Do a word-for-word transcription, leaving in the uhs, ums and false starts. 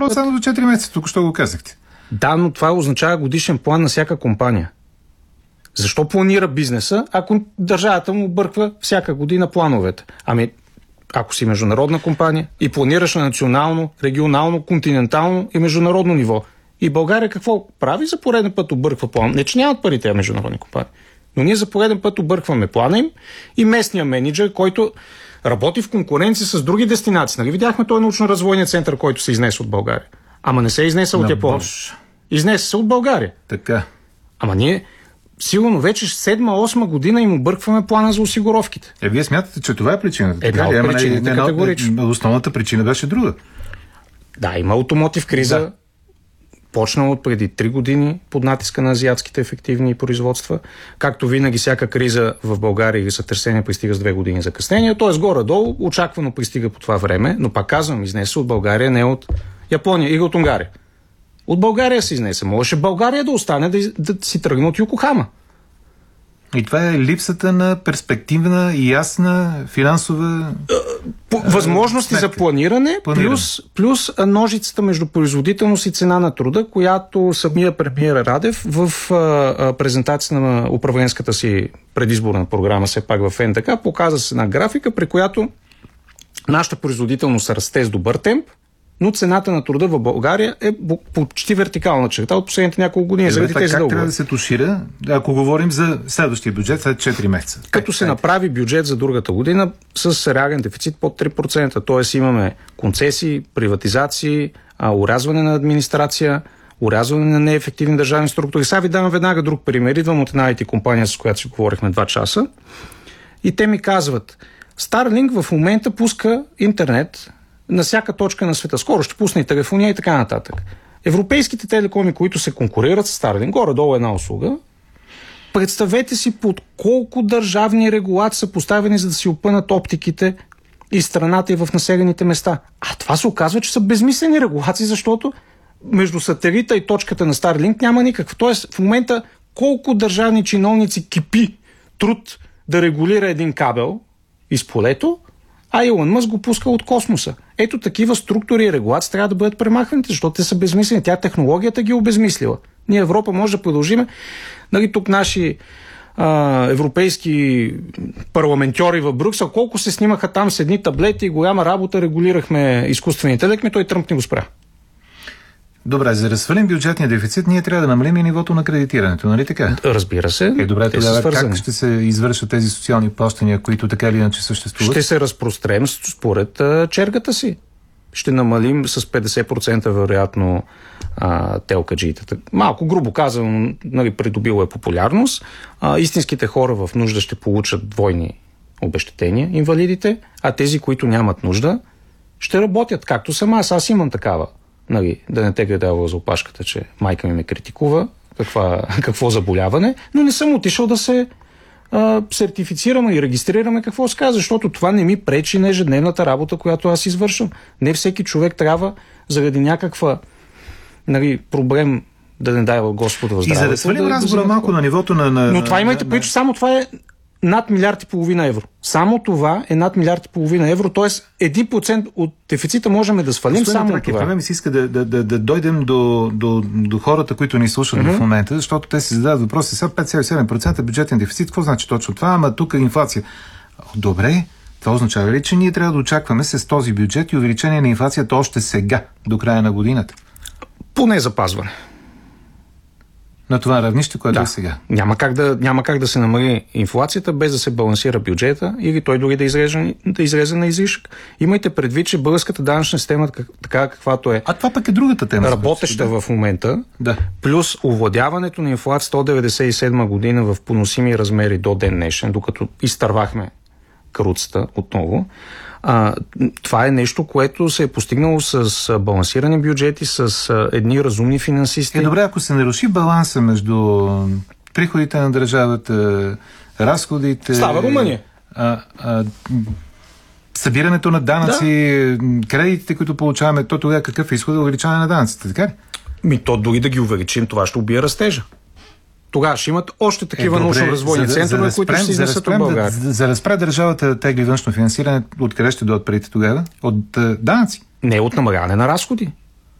въпрос само до четири месеца, тук що го казахте. Да, но това означава годишен план на всяка компания. Защо планира бизнеса, ако държавата му бърква всяка година плановете? Ами, ако си международна компания и планираш на национално, регионално, континентално и международно ниво. И България какво прави? За пореден път обърква план. Не, че нямат пари тези международни компании. Но ние за пореден път объркваме плана им и местния менеджер, който работи в конкуренция с други дестинации. Нали видяхме този научно-развойния център, който се изнесе от България. Ама не се изнесе от Япония. Изнесе се от България. Така. Ама ние сигурно вече седма-осма година им объркваме плана за осигуровките. Е, вие смятате, че това е причината? Една от причините, не, категорично. Основната причина беше друга. Да, има автомотив криза. Да. Почнала от преди три години под натиска на азиатските ефективни производства. Както винаги, всяка криза в България или сътресение пристига с две години закъснение. Т.е. горе-долу очаквано пристига по това време, но пак казвам, изнесе от България, не от Япония или от Унгария. От България се изнесе. Можеше България да остане да, да си тръгне от Йокохама. И това е липсата на перспективна и ясна финансова възможности за планиране, планиране. Плюс, плюс ножицата между производителност и цена на труда, която самия премиер Радев в а, презентация на управленската си предизборна програма, все пак в НДК, показа с една графика, при която нашата производителност расте с добър темп, но цената на труда в България е почти вертикална черта от последните няколко години. Е, заради тези как дългове. трябва да се тушира, ако говорим за следващия бюджет след четири месеца? Като как, се направи бюджет за другата година с реален дефицит под три процента. Т.е. имаме концесии, приватизации, урязване на администрация, урязване на неефективни държавни структури. Сега ви давам веднага друг пример. Идвам от една ай ти компания, с която си говорихме два часа. И те ми казват, Starlink в момента пуска интернет на всяка точка на света. Скоро ще пусне и телефония и така нататък. Европейските телекоми, които се конкурират с Starlink, горе-долу една услуга, представете си под колко държавни регулации са поставени, за да си опънат оптиките и страната и в населените места. А това се оказва, че са безмислени регулации, защото между сателита и точката на Starlink няма никакво. Тоест в момента колко държавни чиновници кипи труд да регулира един кабел из полето, а Илон Мъск го пуска от космоса. Ето такива структури и регулации трябва да бъдат премахвани, защото те са безмислени. Тя технологията ги е обезмислила. Ние Европа може да продължиме. Нали, тук наши а, европейски парламентьори в Брюксел, колко се снимаха там с едни таблети и голяма работа, регулирахме изкуствения интелект, ми той Тръмп не го спря. Добре, за да свалим бюджетния дефицит, ние трябва да намалим и нивото на кредитирането, нали така? Разбира се. Е, добре, тогава как ще се извършат тези социални плащания, които така или иначе съществуват? Ще се разпрострем според а, чергата си. Ще намалим с петдесет процента вероятно а, телкаджиитата. Малко грубо казано, нали, придобило е популярност. А, истинските хора в нужда ще получат двойни обезщетения, инвалидите, а тези, които нямат нужда, ще работят, както сама. Аз, аз имам такава. Нали, да не те гледава за опашката, че майка ми ме критикува, каква, какво заболяване, но не съм отишъл да се а, сертифицираме и регистрираме какво се казва, защото това не ми пречи на ежедневната работа, която аз извършвам. Не всеки човек трябва заради някаква, нали, проблем, да не дай Господа в здравето. И за да свалим да разговора малко на нивото на... на но това имайте предвид, че само това е над милиард и половина евро. Само това е над милиард и половина евро, т.е. един процент от дефицита можем да свалим. Господин само Тракев, това. Това ми се иска да, да, да, да дойдем до, до, до хората, които ни слушат mm-hmm. в момента, защото те си задават въпроси. Сега пет цяло и седем процента бюджетен дефицит, какво значи точно това? Ама тук е инфлация. Добре, това означава ли, че ние трябва да очакваме с този бюджет и увеличение на инфлацията още сега, до края на годината? Поне запазване. На това равнище, което да. е сега. Няма как, да, няма как да се намали инфлацията, без да се балансира бюджета или той дори да изреже, да изрезе на излишък. Имайте предвид, че българската данъчна система, така каквато е, а това пък е другата тема, работеща да. в момента, да. плюс овладяването на инфлацията от деветдесет и седма година в поносими размери до ден днешен, докато изтървахме каруцата отново. А, това е нещо, което се е постигнало с балансирани бюджети, с а, едни разумни финансисти. Е, добре, ако се наруши баланса между приходите на държавата, разходите... Става Румъния. А, а, събирането на данъци, да. кредитите, които получаваме, то тогава какъв е изход? Увеличаване на данъците, така ли? Ми то дори да ги увеличим, това ще убие растежа. Тогава ще имат още такива е, научно-развойни центрове, за които ще се изнесат от България. За, за да спре държавата тегли външно финансиране, откъде ще дойдат парите тогава? От е, данъци? Не от намаляване на разходи.